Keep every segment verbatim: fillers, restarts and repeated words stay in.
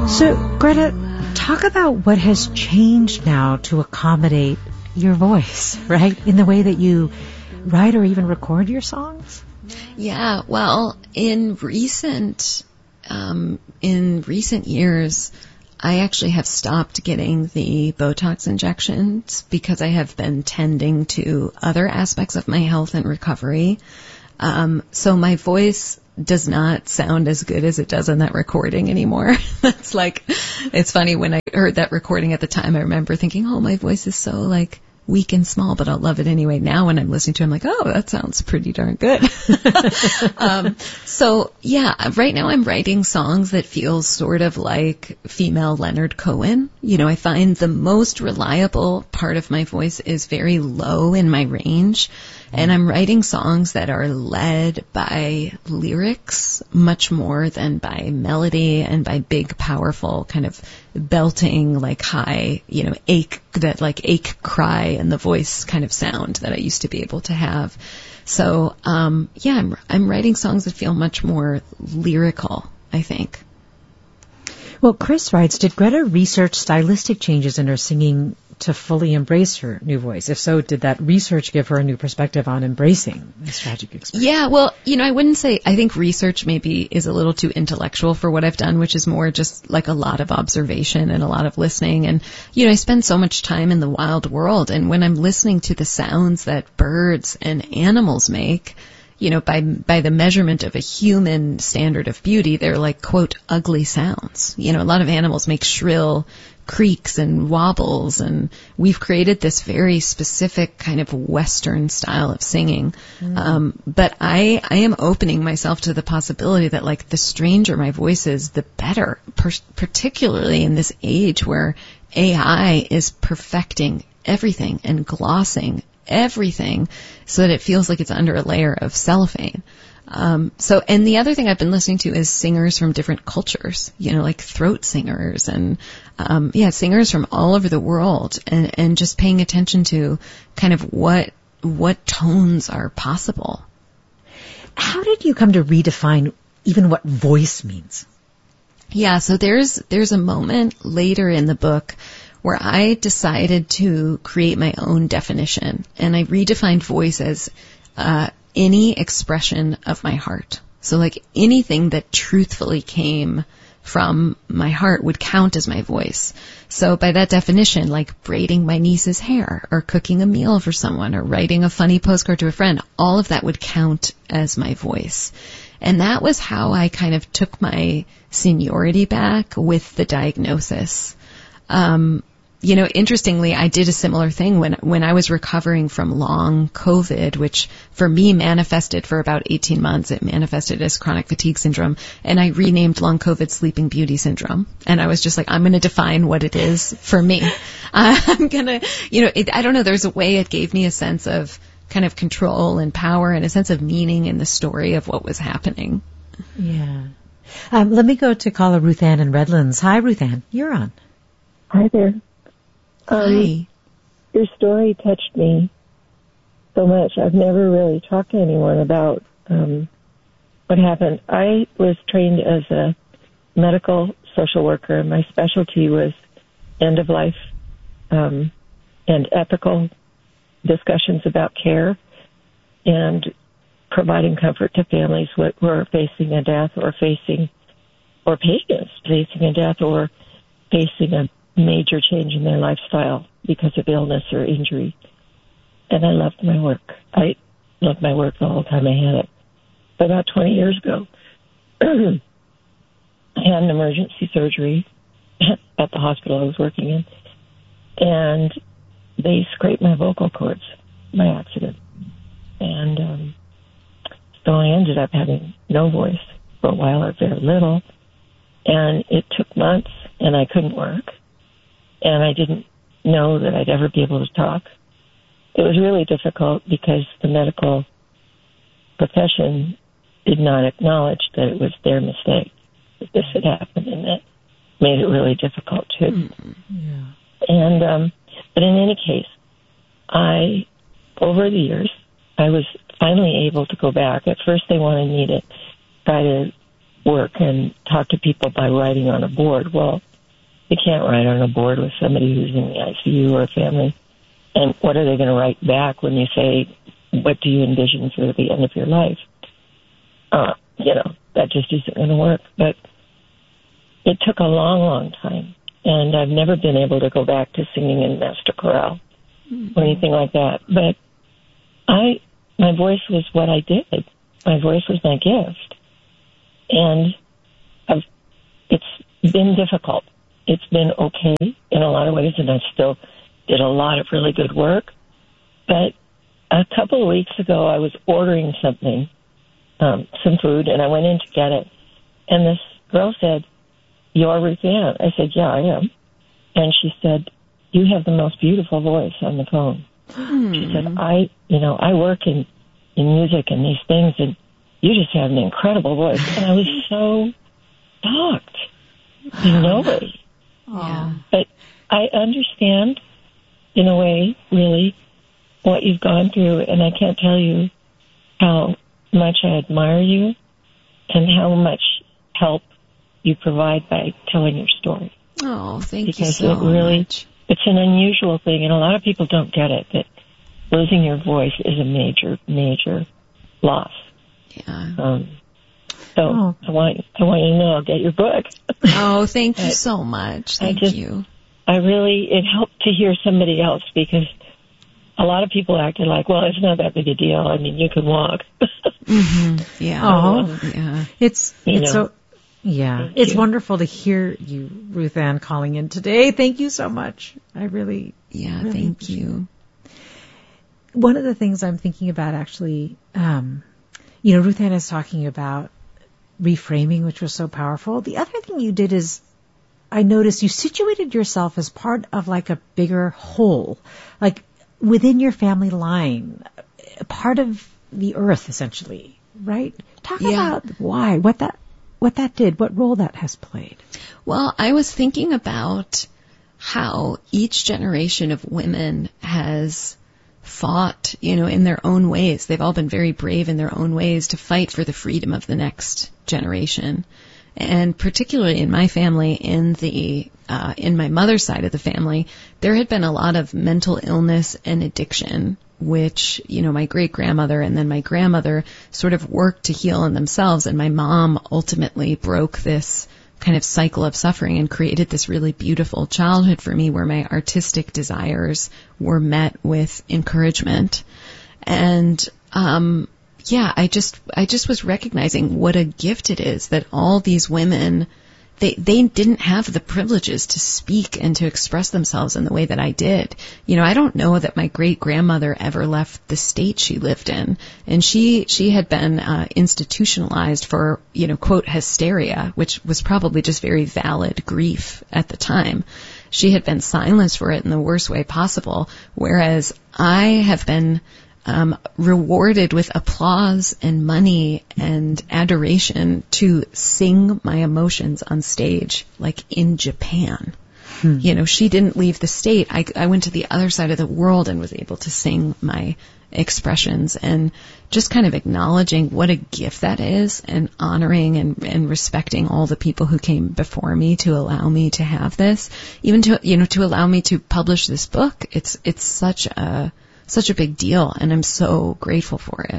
So, Greta, talk about what has changed now to accommodate your voice, right? In the way that you write or even record your songs? Yeah, well, in recent, um, in recent years, I actually have stopped getting the Botox injections because I have been tending to other aspects of my health and recovery. Um, so my voice does not sound as good as it does on that recording anymore. That's like, it's funny, when I heard that recording at the time, I remember thinking, oh, my voice is so like weak and small, but I'll love it anyway. Now when I'm listening to it, I'm like, oh, that sounds pretty darn good. um, so yeah, right now I'm writing songs that feel sort of like female Leonard Cohen. You know, I find the most reliable part of my voice is very low in my range. And I'm writing songs that are led by lyrics much more than by melody and by big, powerful kind of belting, like high, you know, ache, that like ache cry in the voice kind of sound that I used to be able to have. So, um, yeah, I'm, I'm writing songs that feel much more lyrical, I think. Well, Chris writes, did Greta research stylistic changes in her singing to fully embrace her new voice? If so, did that research give her a new perspective on embracing this tragic experience? Yeah, well, you know, I wouldn't say, I think research maybe is a little too intellectual for what I've done, which is more just like a lot of observation and a lot of listening. And, you know, I spend so much time in the wild world, and when I'm listening to the sounds that birds and animals make, you know, by by the measurement of a human standard of beauty, they're like, quote, ugly sounds. You know, a lot of animals make shrill creaks and wobbles, and we've created this very specific kind of Western style of singing. Mm. Um, but I, I am opening myself to the possibility that, like, the stranger my voice is, the better, per- particularly in this age where A I is perfecting everything and glossing everything so that it feels like it's under a layer of cellophane. Um, so, and the other thing I've been listening to is singers from different cultures, you know, like throat singers and, um, yeah, singers from all over the world, and, and just paying attention to kind of what, what tones are possible. How did you come to redefine even what voice means? Yeah, so there's, there's a moment later in the book where I decided to create my own definition, and I redefined voice as, uh, any expression of my heart. So like anything that truthfully came from my heart would count as my voice. So by that definition, like braiding my niece's hair or cooking a meal for someone or writing a funny postcard to a friend, all of that would count as my voice. And that was how I kind of took my seniority back with the diagnosis. Um, You know, interestingly, I did a similar thing when when I was recovering from long COVID, which for me manifested for about eighteen months. It manifested as chronic fatigue syndrome, and I renamed long COVID Sleeping Beauty syndrome. And I was just like, I'm going to define what it is for me. Uh, I'm going to, you know, it, I don't know, there's a way it gave me a sense of kind of control and power and a sense of meaning in the story of what was happening. Yeah. Um, let me go to caller Ruth Ann in Redlands. Hi, Ruth Ann. You're on. Hi there. Um, Hi. Your story touched me so much. I've never really talked to anyone about um, what happened. I was trained as a medical social worker. My specialty was end-of-life um, and ethical discussions about care and providing comfort to families who were facing a death or facing, or patients facing a death or facing a major change in their lifestyle because of illness or injury. And I loved my work. I loved my work the whole time I had it. But about twenty years ago, I had an emergency surgery at the hospital I was working in, and they scraped my vocal cords by accident. And um, so I ended up having no voice for a while, or very little. And it took months, and I couldn't work. And I didn't know that I'd ever be able to talk. It was really difficult because the medical profession did not acknowledge that it was their mistake that this had happened, and that made it really difficult too. Mm-hmm. Yeah. And um, but in any case, I over the years I was finally able to go back. At first, they wanted me to try to work and talk to people by writing on a board. Well, you can't write on a board with somebody who's in the I C U or a family. And what are they going to write back when you say, what do you envision for the end of your life? Uh, you know, that just isn't going to work. But it took a long, long time. And I've never been able to go back to singing in master chorale mm-hmm. or anything like that. But I, my voice was what I did. My voice was my gift. And I've, it's been difficult. It's been okay in a lot of ways, and I still did a lot of really good work. But a couple of weeks ago, I was ordering something, um, some food, and I went in to get it. And this girl said, "You're Ruth Ann." I said, "Yeah, I am." And she said, "You have the most beautiful voice on the phone." Hmm. She said, I, you know, I work in, in music and these things, and you just have an incredible voice. And I was so shocked. You know it. Yeah. But I understand, in a way, really, what you've gone through, and I can't tell you how much I admire you and how much help you provide by telling your story. Oh, thank because you so it really, much. It's an unusual thing, and a lot of people don't get it, that losing your voice is a major, major loss. Yeah. Um, so oh. I want I want you to know I'll get your book. Oh, thank you so much. Thank I just, you. I really, it helped to hear somebody else, because a lot of people acted like, well, it's not that big a deal. I mean, you can walk. Mm-hmm. Yeah. Oh, yeah. It's, you it's know. so, yeah, Thank it's you. wonderful to hear you, Ruth Ann, calling in today. Thank you so much. I really, Yeah, really thank you. One of the things I'm thinking about actually, um, you know, Ruth Ann is talking about reframing, which was so powerful. The other thing you did is, I noticed you situated yourself as part of like a bigger whole, like within your family line, part of the earth, essentially, right? Talk Yeah. about why, what that, what that did, what role that has played. Well, I was thinking about how each generation of women has fought, you know, in their own ways. They've all been very brave in their own ways to fight for the freedom of the next generation. And particularly in my family, in the uh, in my mother's side of the family, there had been a lot of mental illness and addiction, which, you know, my great-grandmother and then my grandmother sort of worked to heal in themselves. And my mom ultimately broke this kind of cycle of suffering and created this really beautiful childhood for me where my artistic desires were met with encouragement. And, um, yeah, I just, I just was recognizing what a gift it is that all these women, they, they didn't have the privileges to speak and to express themselves in the way that I did. You know, I don't know that my great grandmother ever left the state she lived in. And she, she had been, uh, institutionalized for, you know, quote, hysteria, which was probably just very valid grief at the time. She had been silenced for it in the worst way possible. Whereas I have been, Um, rewarded with applause and money and adoration to sing my emotions on stage, like in Japan. Hmm. You know, she didn't leave the state. I, I went to the other side of the world and was able to sing my expressions, and just kind of acknowledging what a gift that is, and honoring and, and respecting all the people who came before me to allow me to have this, even to, you know, to allow me to publish this book. It's, it's such a, Such a big deal, and I'm so grateful for it.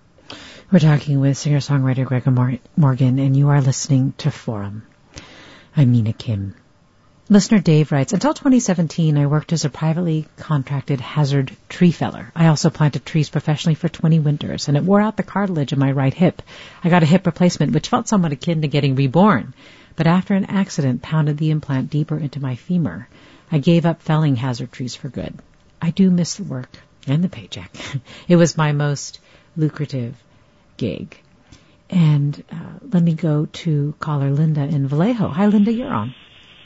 We're talking with singer-songwriter Greta Morgan, and you are listening to Forum. I'm Mina Kim. Listener Dave writes, until twenty seventeen, I worked as a privately contracted hazard tree feller. I also planted trees professionally for twenty winters, and it wore out the cartilage in my right hip. I got a hip replacement, which felt somewhat akin to getting reborn. But after an accident pounded the implant deeper into my femur, I gave up felling hazard trees for good. I do miss the work and the paycheck. It was my most lucrative gig. And uh, let me go to caller Linda in Vallejo. Hi, Linda, you're on.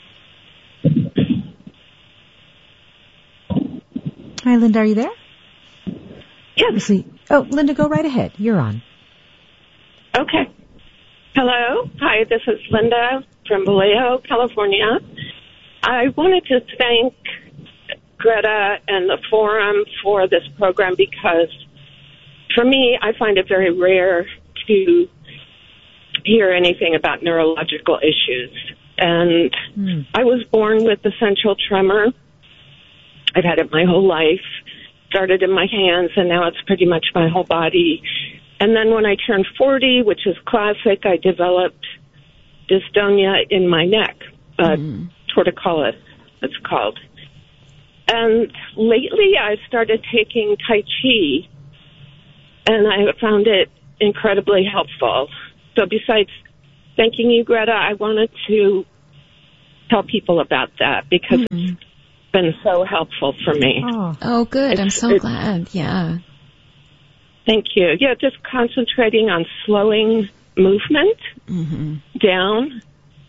Hi, Linda, are you there? Yes. Oh, Linda, go right ahead. You're on. Okay. Hello. Hi, this is Linda from Vallejo, California. I wanted to thank Greta and the Forum for this program, because for me, I find it very rare to hear anything about neurological issues. And mm. I was born with essential tremor. I've had it my whole life. Started in my hands, and now it's pretty much my whole body. And then when I turned forty, which is classic, I developed dystonia in my neck, uh, mm. torticollis, it's called. And lately I started taking Tai Chi, and I found it incredibly helpful. So besides thanking you, Greta, I wanted to tell people about that because mm. it's been so helpful for me. Oh, oh good. It's, I'm so glad. Yeah. Thank you. Yeah, just concentrating on slowing movement mm-hmm. down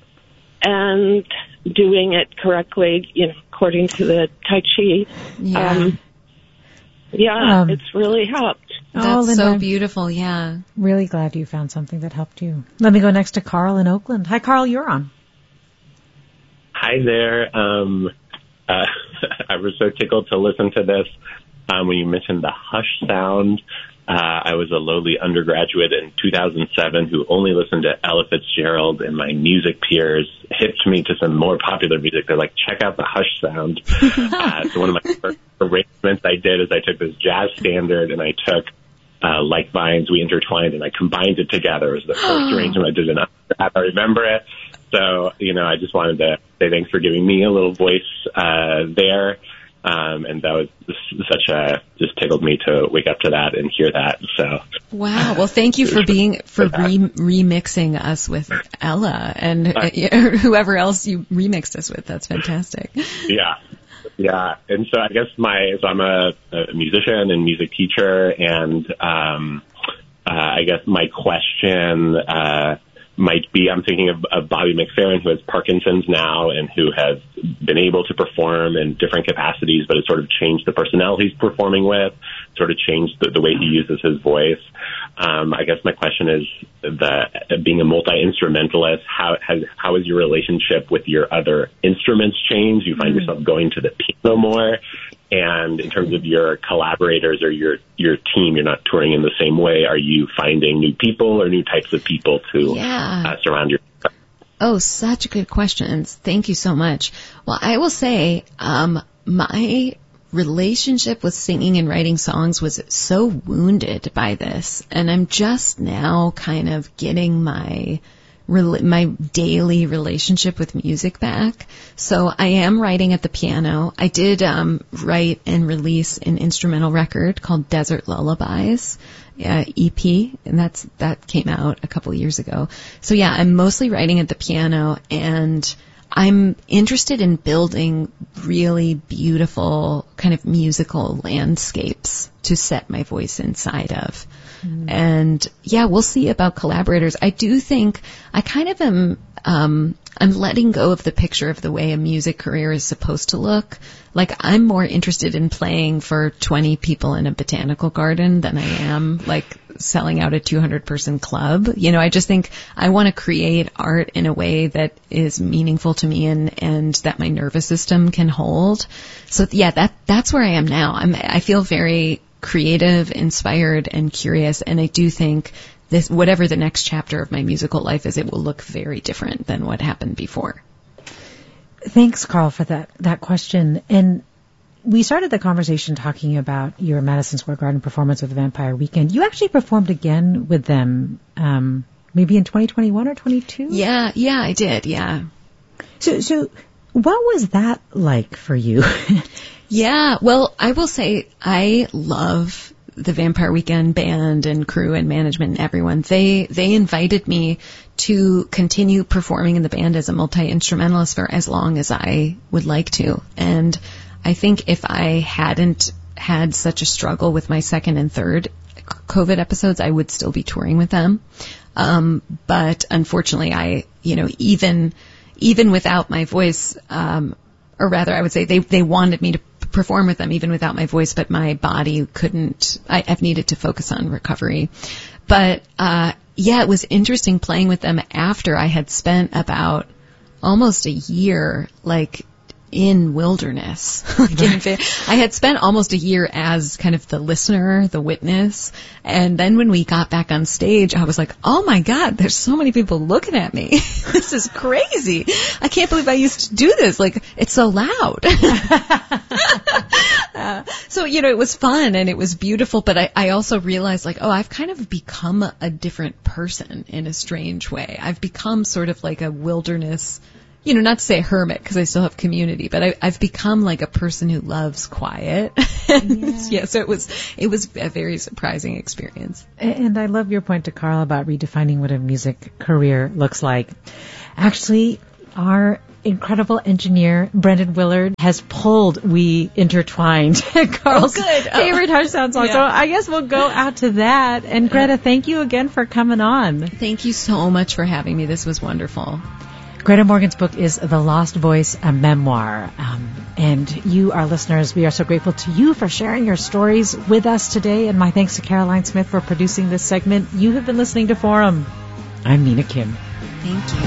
and doing it correctly, you know, according to the Tai Chi. Yeah. Um, yeah, um, it's really helped. That's oh, Linda, so beautiful, yeah. Really glad you found something that helped you. Let me go next to Carl in Oakland. Hi, Carl, you're on. Hi there. Um, uh, I was so tickled to listen to this um, when you mentioned the hush sound. Uh, I was a lowly undergraduate in two thousand seven who only listened to Ella Fitzgerald, and my music peers hipped me to some more popular music. They're like, check out the hush sound. uh, so one of my first arrangements I did is I took this jazz standard and I took uh, Like Vines, We Intertwined, and I combined it together. It was the first arrangement I did in undergrad. I remember it. So, you know, I just wanted to say thanks for giving me a little voice uh, there. Um, and that was such a, just tickled me to wake up to that and hear that. So, wow. Well, thank you for being, for re- remixing us with Ella and uh, whoever else you remixed us with. That's fantastic. Yeah. Yeah. And so I guess my, so I'm a, a musician and music teacher, and, um, uh, I guess my question, uh, might be, I'm thinking of, of Bobby McFerrin, who has Parkinson's now and who has been able to perform in different capacities, but has sort of changed the personnel he's performing with, sort of changed the, the way he uses his voice. Um, I guess my question is, the, being a multi-instrumentalist, how has how has your relationship with your other instruments changed? You find mm-hmm. yourself going to the piano more? And in terms of your collaborators or your, your team, you're not touring in the same way. Are you finding new people or new types of people to yeah. uh, surround yourself? Oh, such good questions. Thank you so much. Well, I will say, um, my relationship with singing and writing songs was so wounded by this. And I'm just now kind of getting my my daily relationship with music back. So I am writing at the piano. I did um, write and release an instrumental record called Desert Lullabies, uh, E P, and that's that came out a couple years ago. So yeah, I'm mostly writing at the piano, and I'm interested in building really beautiful kind of musical landscapes to set my voice inside of. Mm. And yeah, we'll see about collaborators. I do think I kind of am, um, I'm letting go of the picture of the way a music career is supposed to look. Like, I'm more interested in playing for twenty people in a botanical garden than I am like selling out a two hundred person club. You know, I just think I want to create art in a way that is meaningful to me and, and that my nervous system can hold. So yeah, that, that's where I am now. I'm, I feel very creative, inspired, and curious. And I do think this, whatever the next chapter of my musical life is, it will look very different than what happened before. Thanks, Carl, for that, that question. And we started the conversation talking about your Madison Square Garden performance with the Vampire Weekend. You actually performed again with them, um, maybe in twenty twenty-one or twenty-two? Yeah, yeah, I did, yeah. So, so what was that like for you? Yeah, well, I will say I love the Vampire Weekend band and crew and management and everyone. They they invited me to continue performing in the band as a multi-instrumentalist for as long as I would like to. And I think if I hadn't had such a struggle with my second and third COVID episodes, I would still be touring with them. Um, but unfortunately, I, you know, even even without my voice, um, or rather, I would say they they wanted me to perform with them even without my voice, but my body couldn't. I, I've needed to focus on recovery. But uh yeah, it was interesting playing with them after I had spent about almost a year like in wilderness. Like in, I had spent almost a year as kind of the listener, the witness, and then when we got back on stage, I was like, oh my God, there's so many people looking at me. This is crazy. I can't believe I used to do this. Like, it's so loud. uh, so, you know, it was fun and it was beautiful, but I, I also realized, like, oh, I've kind of become a, a different person in a strange way. I've become sort of like a wilderness, you know, not to say a hermit because I still have community, but I, I've become like a person who loves quiet. Yeah. yeah, so it was it was a very surprising experience. And I love your point to Carl about redefining what a music career looks like. Actually, our incredible engineer, Brendan Willard, has pulled We Intertwined, Carl's oh, good. favorite oh. Hushsound song. Yeah. So I guess we'll go out to that. And Greta, thank you again for coming on. Thank you so much for having me. This was wonderful. Greta Morgan's book is The Lost Voice, a memoir. Um, and you, our listeners, we are so grateful to you for sharing your stories with us today. And my thanks to Caroline Smith for producing this segment. You have been listening to Forum. I'm Mina Kim. Thank you.